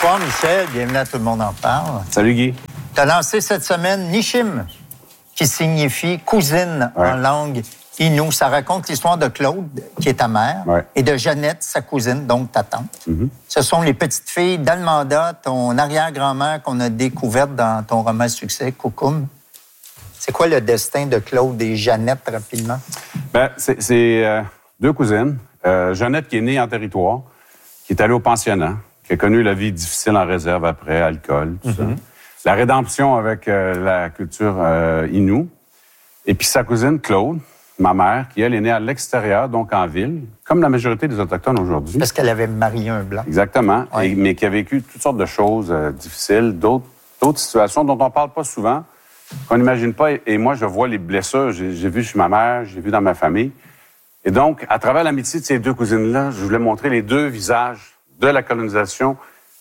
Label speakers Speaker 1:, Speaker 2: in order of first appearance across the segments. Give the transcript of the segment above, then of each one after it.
Speaker 1: Bonsoir, Michel. Bienvenue à Tout le monde en parle.
Speaker 2: Salut, Guy.
Speaker 1: Tu as lancé cette semaine Nishim, qui signifie cousine en langue Innu. Ça raconte l'histoire de Claude, qui est ta mère, et de Jeannette, sa cousine, donc ta tante. Mm-hmm. Ce sont les petites filles d'Almanda, ton arrière-grand-mère qu'on a découverte dans ton roman succès, Coucoum. C'est quoi le destin de Claude et Jeannette, rapidement?
Speaker 2: C'est deux cousines. Jeannette, qui est née en territoire, qui est allée au pensionnat, qui a connu la vie difficile en réserve après, alcool, tout ça. La rédemption avec la culture Innu. Et puis sa cousine Claude, ma mère, qui, elle, est née à l'extérieur, donc en ville, comme la majorité des Autochtones aujourd'hui.
Speaker 1: Parce qu'elle avait marié un Blanc.
Speaker 2: Exactement, mais qui a vécu toutes sortes de choses difficiles, d'autres situations dont on ne parle pas souvent, qu'on n'imagine pas. Et moi, je vois les blessures. J'ai vu chez ma mère, j'ai vu dans ma famille. Et donc, à travers l'amitié de ces deux cousines-là, je voulais montrer les deux visages de la colonisation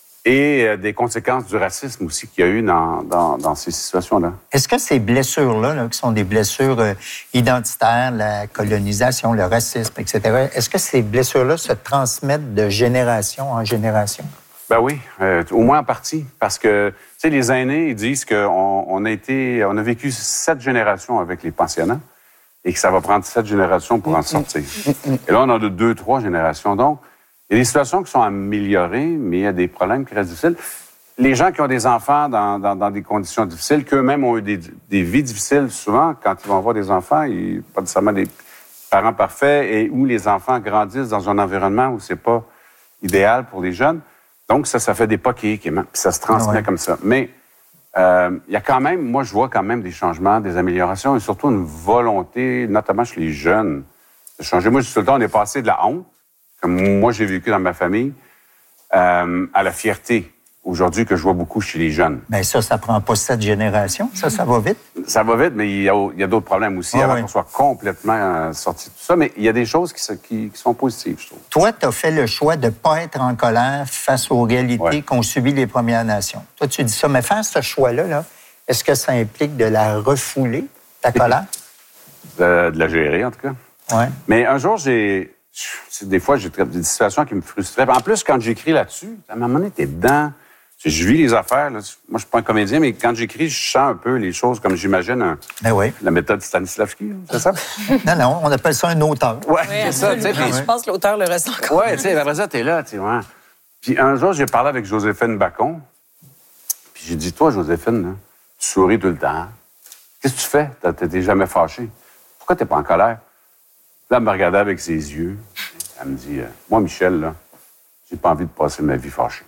Speaker 2: et des conséquences du racisme aussi qu'il y a eu dans ces situations-là.
Speaker 1: Est-ce que ces blessures-là, qui sont des blessures identitaires, la colonisation, le racisme, etc., est-ce que ces blessures-là se transmettent de génération en génération?
Speaker 2: Ben oui, au moins en partie. Parce que, tu sais, les aînés, ils disent qu'on a vécu 7 générations avec les pensionnats et que ça va prendre 7 générations pour en sortir. Et là, on a 2-3 générations. Donc, il y a des situations qui sont améliorées, mais il y a des problèmes qui restent difficiles. Les gens qui ont des enfants dans des conditions difficiles, qu'eux-mêmes ont eu des vies difficiles, souvent, quand ils vont avoir des enfants, pas nécessairement des parents parfaits, et où les enfants grandissent dans un environnement où c'est pas idéal pour les jeunes. Donc, ça fait des poquets, puis ça se transmet comme ça. Mais il y a quand même, moi, je vois quand même des changements, des améliorations, et surtout une volonté, notamment chez les jeunes, de changer. Moi, je dis tout le temps, on est passé de la honte, comme moi, j'ai vécu dans ma famille, à la fierté, aujourd'hui, que je vois beaucoup chez les jeunes.
Speaker 1: Bien, ça prend pas 7 générations. Ça va vite. Ça
Speaker 2: va vite, mais il y a d'autres problèmes aussi avant qu'on soit complètement sorti de tout ça. Mais il y a des choses qui sont positives, je trouve.
Speaker 1: Toi, tu as fait le choix de ne pas être en colère face aux réalités qu'ont subies les Premières Nations. Toi, tu dis ça, mais faire ce choix-là, est-ce que ça implique de la refouler, ta colère?
Speaker 2: De la gérer, en tout cas.
Speaker 1: Oui.
Speaker 2: Mais un jour, des fois, j'ai des situations qui me frustraient. En plus, quand j'écris là-dessus, à un moment donné, t'es dedans. Je vis les affaires. Là. Moi, je suis pas un comédien, mais quand j'écris, je sens un peu les choses comme j'imagine la méthode Stanislavski, c'est ça?
Speaker 1: Non, on appelle ça un auteur.
Speaker 2: Oui, c'est ça.
Speaker 3: Je pense que l'auteur le ressent encore.
Speaker 2: Oui, tu sais, après ça, t'es là, tu sais. Ouais. Puis un jour, j'ai parlé avec Joséphine Bacon. Puis j'ai dit, toi, Joséphine, là, tu souris tout le temps. Qu'est-ce que tu fais? T'es jamais fâché. Pourquoi t'es pas en colère? Là, elle me regardait avec ses yeux. Elle me dit, moi, Michel, là, j'ai pas envie de passer ma vie fâchée.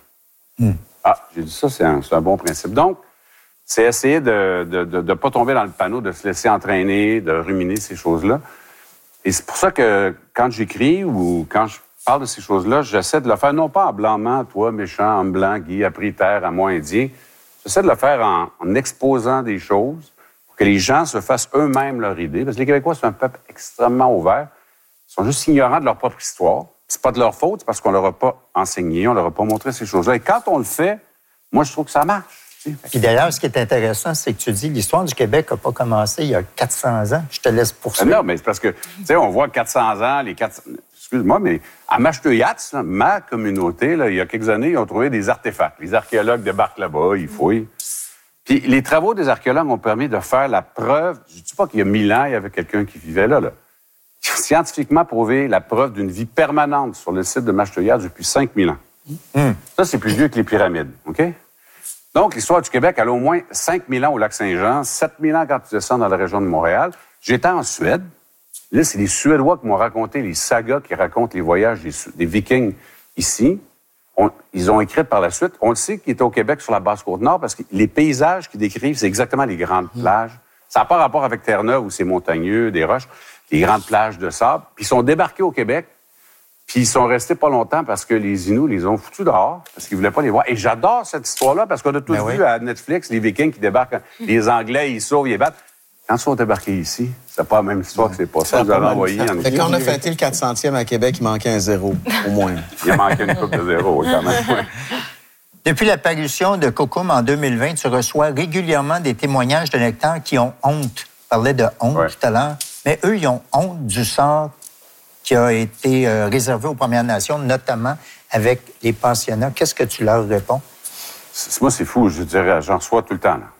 Speaker 2: Ah, j'ai dit ça, c'est un bon principe. Donc, c'est essayer de ne pas tomber dans le panneau, de se laisser entraîner, de ruminer ces choses-là. Et c'est pour ça que quand j'écris ou quand je parle de ces choses-là, j'essaie de le faire non pas en blâmant, toi, méchant, homme blanc, Guy, a pris terre à moi, indien. J'essaie de le faire en exposant des choses pour que les gens se fassent eux-mêmes leur idée. Parce que les Québécois, c'est un peuple extrêmement ouvert. Ils sont juste ignorants de leur propre histoire. C'est pas de leur faute, c'est parce qu'on leur a pas enseigné, on leur a pas montré ces choses-là. Et quand on le fait, moi, je trouve que ça marche.
Speaker 1: Puis d'ailleurs, ce qui est intéressant, c'est que tu dis l'histoire du Québec n'a pas commencé il y a 400 ans. Je te laisse poursuivre.
Speaker 2: Non, mais c'est parce que, tu sais, on voit 400 ans, excuse-moi, mais à Mashteuiatz, ma communauté, là, il y a quelques années, ils ont trouvé des artefacts. Les archéologues débarquent là-bas, ils fouillent. Puis les travaux des archéologues ont permis de faire la preuve. Je ne dis pas qu'il y a 1000 ans, il y avait quelqu'un qui vivait là. Scientifiquement prouvé la preuve d'une vie permanente sur le site de Mashteuiatz depuis 5000 ans. Ça, c'est plus vieux que les pyramides, OK? Donc, l'histoire du Québec, elle a au moins 5000 ans au Lac-Saint-Jean, 7000 ans quand tu descends dans la région de Montréal. J'étais en Suède. Là, c'est les Suédois qui m'ont raconté les sagas qui racontent les voyages des Vikings ici. Ils ont écrit par la suite. On le sait qu'ils étaient au Québec sur la Basse-Côte-Nord parce que les paysages qu'ils décrivent, c'est exactement les grandes plages. Ça n'a pas rapport avec Terre-Neuve où c'est montagneux, des roches. Les grandes plages de sable. Puis ils sont débarqués au Québec, puis ils sont restés pas longtemps parce que les Inuits les ont foutus dehors, parce qu'ils voulaient pas les voir. Et j'adore cette histoire-là, parce qu'on a tous vu à Netflix les Vikings qui débarquent, les Anglais, ils sauvent, ils battent. Quand ils sont débarqués ici, c'est pas la même histoire que c'est pas ça. Vous avez envoyé en
Speaker 4: Égypte. Quand on a fêté le 400e à Québec, il manquait un 0, au moins.
Speaker 2: Il manquait une coupe de 0, quand même.
Speaker 1: Depuis la parution de Coucoum en 2020, tu reçois régulièrement des témoignages de lecteurs qui ont honte. Tu parlais de honte tout à l'heure. Mais eux, ils ont honte du sort qui a été réservé aux Premières Nations, notamment avec les pensionnats. Qu'est-ce que tu leur réponds?
Speaker 2: Moi, c'est fou, je dirais, j'en reçois tout le temps. Là.